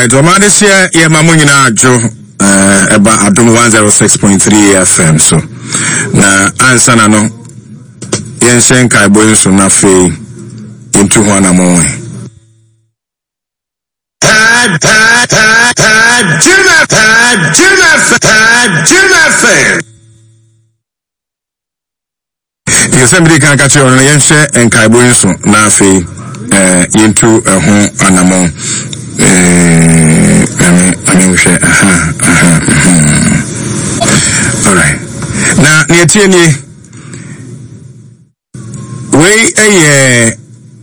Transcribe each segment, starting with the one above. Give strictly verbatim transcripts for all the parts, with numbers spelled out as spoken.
Alright, Oma this year, yeah, Mamunina Joe, uh, about Adum one oh six point three F M. So, na answer na no, Yenshen Kaiboy so na fe into one among. Pad, pad, pad, pad, Juna, pad, Juna, pad, Juna fan. You somebody can catch you on Yenshen and Kaiboy so na fe uh, into a home anamon. Eh, I mean, I mean, uh huh, uh huh. All right. Now, near Tierney, we a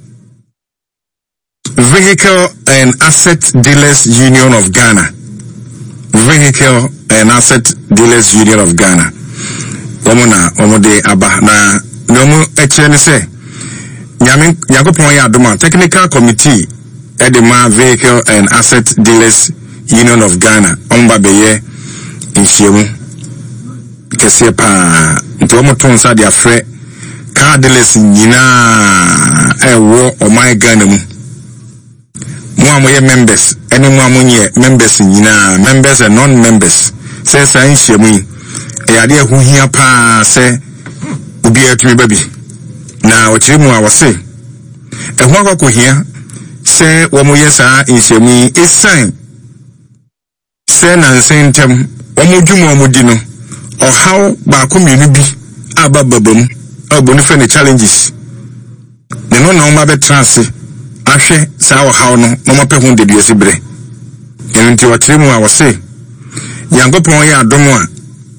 Vehicle and Asset Dealers Union of Ghana. Vehicle and Asset Dealers Union of Ghana. Omona, omode aba na nomu echene se. Nyame yakopon ya adoma technical committee Edema Vehicle and Asset Dealers Union of Ghana. Omba beye inshemu kese pa ntomo tonsa dia fre car dealers nyina ewo o my Ghana mu. Mo amoye members ene mo amonye members nyina members and non-members say say inshemu e ade hu hia pa se obi atumi babi na ochiri mu awose e hu akoko hia se womo yesa inshemi esan se na sentem womo dwuma womo di no o how ba ko mienu bi abababam abonu fe ne challenges ne no na oma be trance ahwe sa o how no no mo pe hu de biese bre enti o tremu a wo se yankopon ya adomo a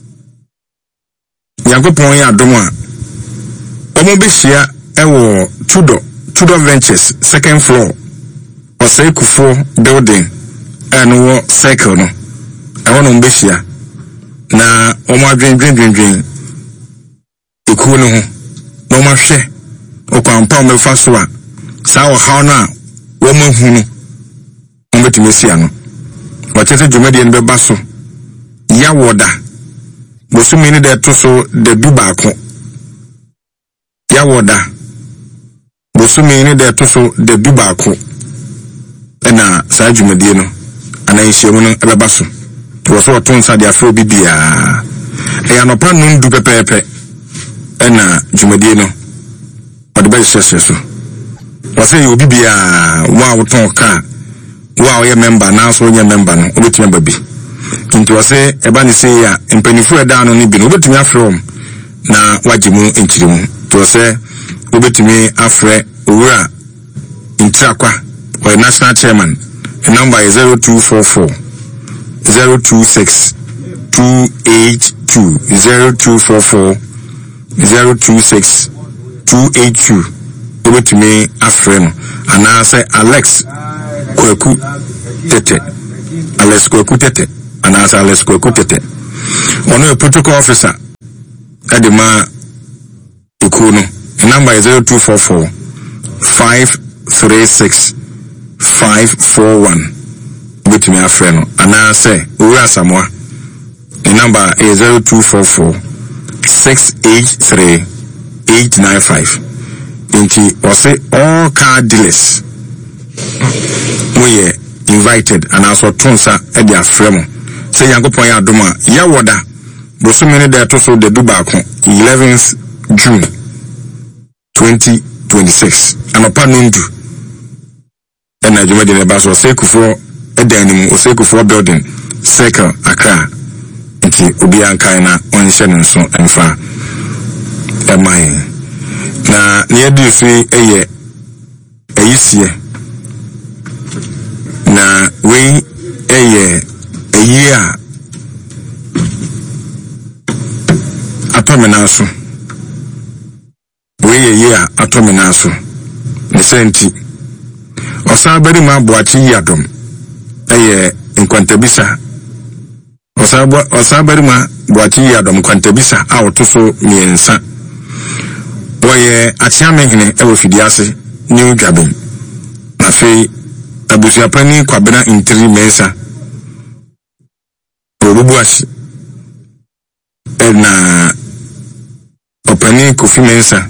yankopon ya adomo a womo be hia ewo Tudo Tudo Ventures second floor Osei Kufo building and wo circle no I want to mbeshia na omo adwen dwen dwen dwen ekuo no ho no ma hwe okwampa me fa so a sa wo ha no a wo ma hu no mo betime sia no wo tete dwumade ne be ba so ya woda bo so mi ni de to so de du ba ko ya woda bo so mi ni de to so de du ba ko na sa dwumadie no ana nhyiamu no ebeba so to so tonsa de afro bibia e ya no pa no ndu pepepe na dwumadie no ode ba hyehyɛ so wase yo bibia wa woton ka wa ye member na so nye member no obetumi babi kintu wase eba ni sei ya empanifu eda no ni bi no obetumi afrom na wajimu enchirimu to wase obetumi afre owura intrakwa or national chairman. The number is zero two four four zero two six two eight two zero two four four zero two six two eight two. Over to me a friend and I say Alex Kweku Tete Alex Kweku Tete and I say Alex Kweku Tete. One of the protocol officer at the ma Ikuno. The number is zero two four four five three six five four one. With me a friend and I say Ura Samoa. The number is zero two four four six eight three eight nine five. Inti or say all car dealers we invited and also Tonsa at their friend. Say Yango ya Doma ya woda Bosumene de Toso de Dubako eleventh June twenty twenty-six and upon Nundu and I do the bus or Seku for a denim or Seku for building Circle Accra Inti Ubian Kaina on Shannon so and far am I na near do say a year a year na we a year a year atomenaso we a year atomenaso ne senti osa bari ma boachi yadom eye nkwantabisa osa osa bari ma boachi yadom nkwantabisa a otoso miensa boye atiame hene ewo fidiase new jabin na fe abusia pani kwabena intri mesa obubuashi na opani kofi mensa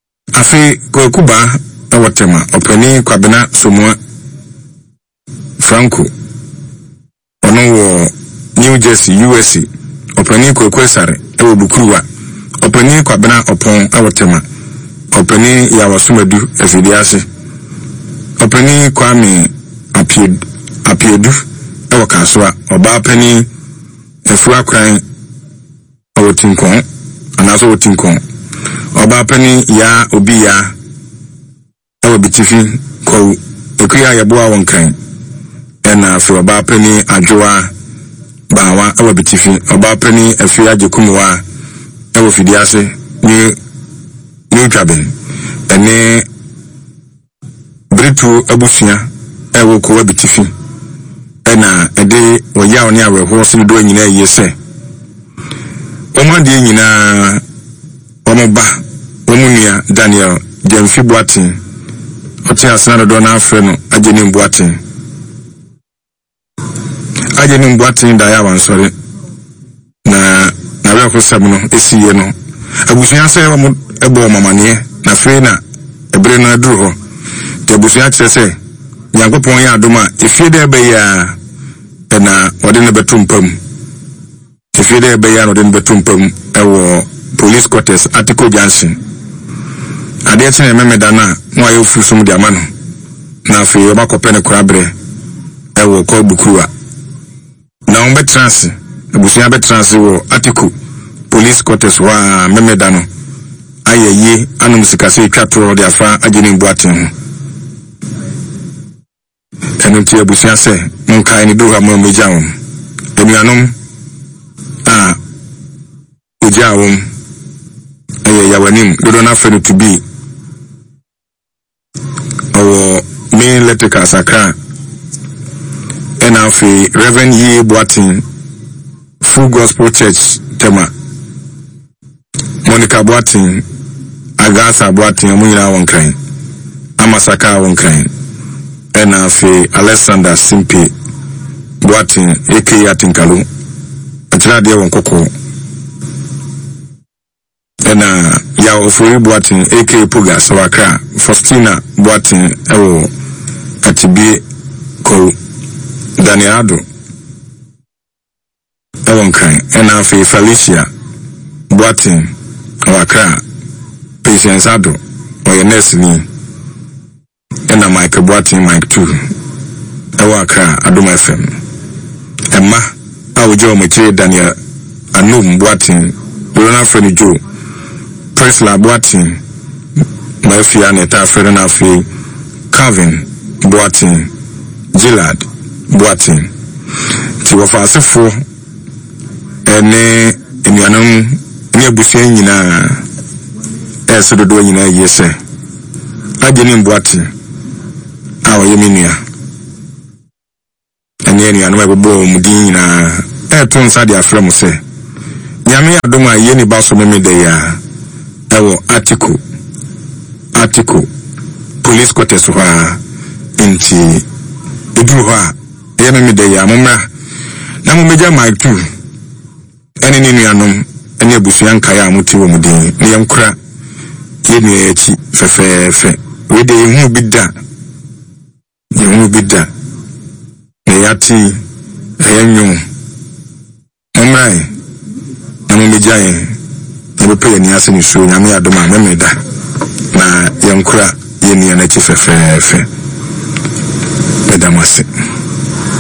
afi ko kuba awotema opani kwabena somua Franco ono wo New Jersey U S A opani ko kwesare e wo Bukuruwa opani ko abena opon e wo Tema opani ya wasumadu efidiase opani ko ami apie apiedu e wo Kaswa oba pani efu akran e wo Tinkon anaso wo Tinkon oba pani ya obi ya e wo Bitifi ko okuya yeboa wonkan ena fe oba pani adwoa bawa e wo Bitifi oba pani afi ajekumwa e wo fidiase ni ni twaben ene britu abusua e wo ko Bitifi ena ede wo ya oni awe ho so do nyina yese omo de nyina omo ba omo nia Daniel Jemfi Boatin oti asana do na afre no Agyenim Boatin Agyenim Boatin da ya wansore na na we ko sam no esiye no abusua se wo ebo mamane na fe na ebre no aduru ho te abusua kire se Nyankopon ya adoma efide be ya na wode ne betumpam efide be ya wode ne betumpam ewo police quarters Atiko Junction ade tene memeda na no ayo fusum de amano na afi yo makopene korabre ewo ko Bukuruwa na on betrans abusia betrans wo Atiko police quarters wa memeda no ayeye anum sikase twatoro de afa Agyenim Boatin enu ti abusia se nkai ni do ha mo mejawon enuanom a ejawon eye yawanim do na fe to be our main electrical sakra ena fe Reverend Ye Boatin Full Gospel Church Tema Monica Boatin Agasa Boatin amunyira wonkan amasaka wonkan ena fe Alexander Simpe Boatin aka Atinkalu atira de won kokko ena ya ofori Boatin aka Puga Sawakra Faustina Boatin ewo Atibi ko Daniado ewon kan ena fe Felicia Boatin Awakra Patience Ado oyenesi ni ena Mike Boatin Mike two ewa Accra Adom F M Emma awujo mochire Daniel Anum Boatin Lona Feni Joe Presla Boatin Mafia Neta Fere na fi Calvin Boatin Gillard Boatin ti wafasefo ene enuanom ne abusia nyina ese dodo nyina yese Agyenim Boatin awo yeminua ene enuanom ebobo mudin nyina eton sa de afrem se nyame adom a ye ni ba so meme de ya ewo Atiko Atiko police quarters wa inti eduru ha ye meme de ya momra na momeja Mike two ene ni nuanom ene abusua nkai a muti wo mudin ne yemkura ye ni echi fefefe we de hu bidda ye hu bidda ne yati ayenyu omrai na momeja ye ne pe ni ase ni so nyame adoma memeda na yemkura ye ni na echi fefefe bedamase